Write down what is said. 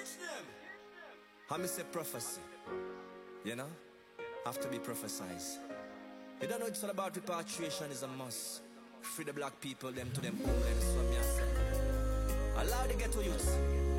I miss a prophecy, you know, have to be prophesized. You don't know it's all about repatriation is a must. Free the black people, them to them homeland, so me I say. Allow the ghetto youths